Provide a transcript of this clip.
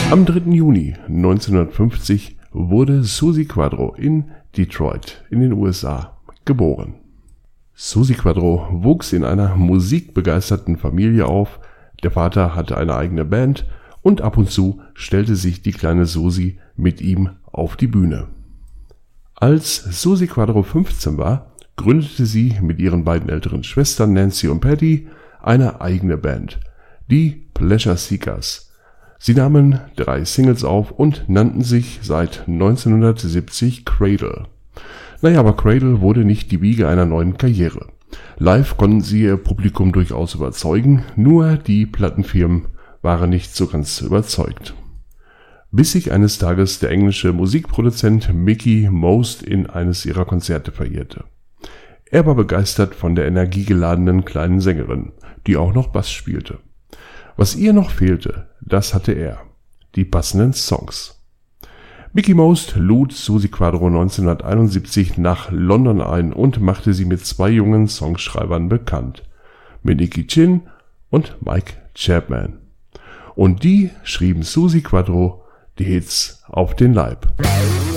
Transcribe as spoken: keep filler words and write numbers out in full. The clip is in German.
Am dritten Juni neunzehnhundertfünfzig wurde Suzi Quatro in Detroit in den U S A geboren. Suzi Quatro wuchs in einer musikbegeisterten Familie auf. Der Vater hatte eine eigene Band und ab und zu stellte sich die kleine Suzi mit ihm auf die Bühne. Als Suzi Quatro fünfzehn war, gründete sie mit ihren beiden älteren Schwestern Nancy und Patty eine eigene Band, die Pleasure Seekers. Sie nahmen drei Singles auf und nannten sich seit neunzehnhundertsiebzig Cradle. Naja, aber Cradle wurde nicht die Wiege einer neuen Karriere. Live konnten sie ihr Publikum durchaus überzeugen, nur die Plattenfirmen waren nicht so ganz überzeugt. Bis sich eines Tages der englische Musikproduzent Mickie Most in eines ihrer Konzerte verirrte. Er war begeistert von der energiegeladenen kleinen Sängerin, die auch noch Bass spielte. Was ihr noch fehlte, das hatte er: die passenden Songs. Mickie Most lud Suzi Quatro neunzehnhunderteinundsiebzig nach London ein und machte sie mit zwei jungen Songschreibern bekannt, mit Nicky Chinn und Mike Chapman. Und die schrieben Suzi Quatro die Hits auf den Leib.